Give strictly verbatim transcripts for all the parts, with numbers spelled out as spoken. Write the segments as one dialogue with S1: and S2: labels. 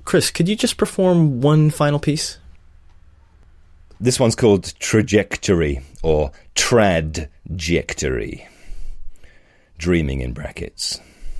S1: Chris, could you just perform one final piece?
S2: This one's called Trajectory, or Tradjectory. Dreaming in brackets.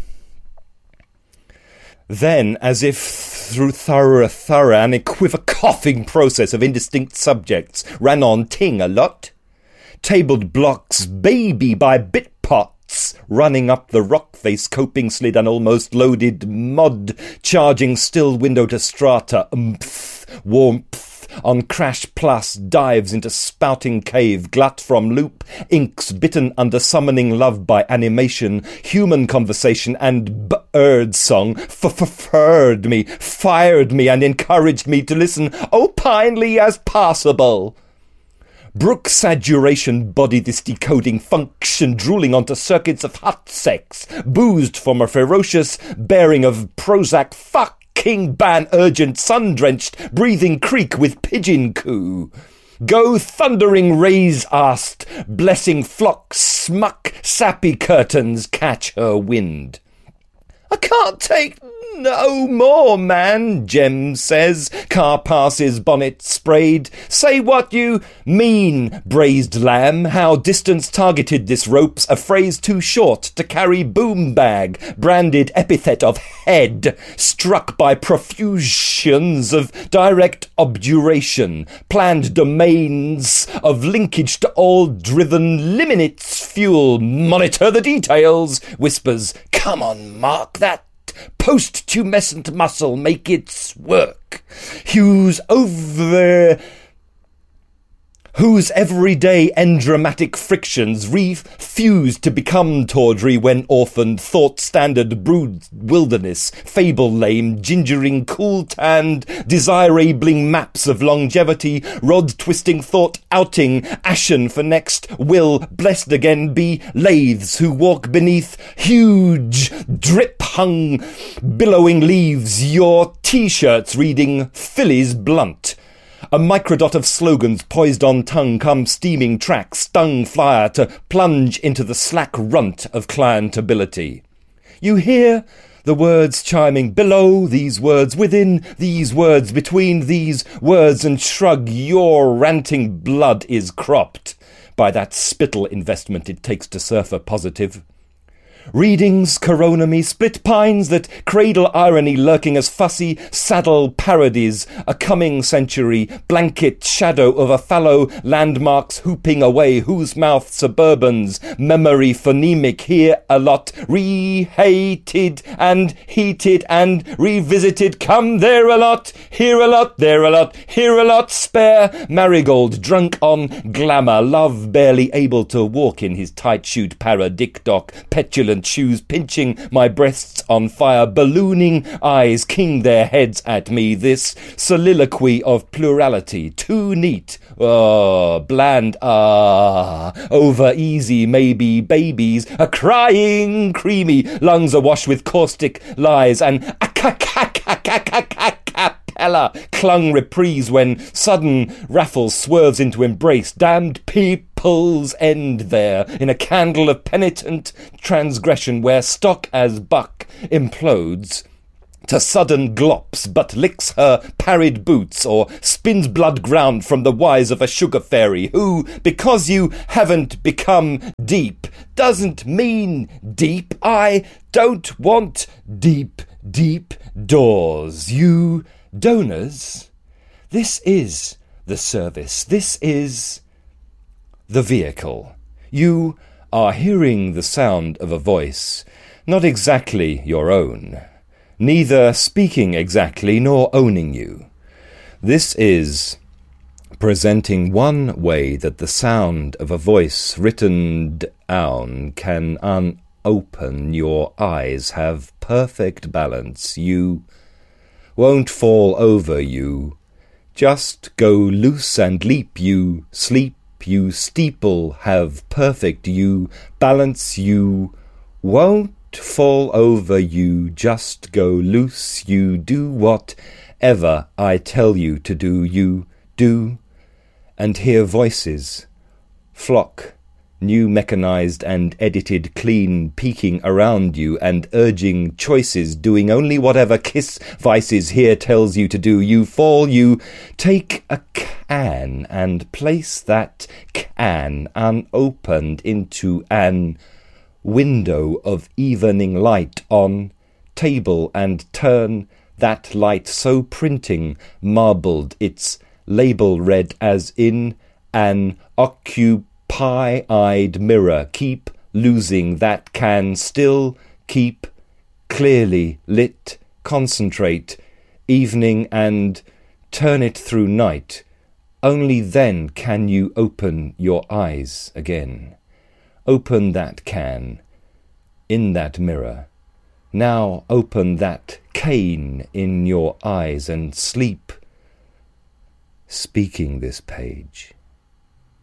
S2: Then, as if through thorough, thorough, an equivocating process of indistinct subjects, ran on ting a lot. Tabled blocks, baby by bit pots, running up the rock face, coping slid an almost loaded mod, charging still window to strata, umph, warmth. On crash plus dives into spouting cave, glut from loop, inks bitten under summoning love by animation, human conversation and bird song f-f-furred me, fired me and encouraged me to listen opinely as possible. Brook saturation body this decoding function, drooling onto circuits of hot sex, boozed from a ferocious bearing of Prozac fuck. King ban urgent sun-drenched breathing creek with pigeon coo. Go thundering rays asked, blessing flocks, smuck sappy curtains catch her wind. I can't take no more, man, Jem says. Car passes, bonnet sprayed. Say what you mean, braised lamb. How distance targeted this rope's a phrase too short to carry boom bag. Branded epithet of head, struck by profusions of direct obduration. Planned domains of linkage to all driven limits fuel. Monitor the details, whispers. Come on, mark that. Post-tumescent muscle, make it work. Whose over... Whose everyday endramatic frictions refuse to become tawdry when orphaned, thought-standard brood wilderness, fable-lame, gingering, cool-tanned, desire-abling maps of longevity, rod-twisting thought outing, ashen for next will, blessed again be lathes who walk beneath huge, drip-hung, billowing leaves, your T-shirts reading Phillies Blunt. A microdot of slogans poised on tongue come steaming track, stung flyer to plunge into the slack runt of clientability. You hear the words chiming below, these words within, these words between these words, and shrug. Your ranting blood is cropped by that spittle investment it takes to surf a positive. Readings, coronomy, split pines that cradle irony lurking as fussy saddle parodies, a coming century, blanket shadow of a fallow landmarks hooping away, whose mouth suburbans, memory phonemic here a lot, re-hated and heated and revisited, come there a lot, here a lot, there a lot, here a lot, spare, marigold, drunk on glamour, love barely able to walk in his tight-shoed para-dick-dock, petulant shoes pinching my breasts on fire, ballooning eyes king their heads at me, this soliloquy of plurality, too neat, oh, bland, ah, over easy, maybe babies, a crying, creamy, lungs awash with caustic lies, and a capella clung reprise when sudden Raffles swerves into embrace, damned people. End there in a candle of penitent transgression where stock as buck implodes to sudden glops but licks her parried boots or spins blood ground from the wise of a sugar fairy who, because you haven't become deep, doesn't mean deep. I don't want deep, deep doors. You donors, this is the service. This is the vehicle. You are hearing the sound of a voice, not exactly your own, neither speaking exactly nor owning you. This is presenting one way that the sound of a voice written down can unopen your eyes, have perfect balance. You won't fall over, you just go loose and leap, you sleep, you steeple, have perfect, you balance, you won't fall over, you just go loose, you do whatever I tell you to do, you do, and hear voices, flock new mechanized and edited clean peeking around you and urging choices, doing only whatever Kiss Vices here tells you to do. You fall, you take a can and place that can unopened into an window of evening light on table and turn that light so printing marbled its label read as in an occupy-eyed mirror. Keep losing that can still keep clearly lit. Concentrate evening and turn it through night. Only then can you open your eyes again. Open that can in that mirror. Now open that cane in your eyes and sleep, speaking this page.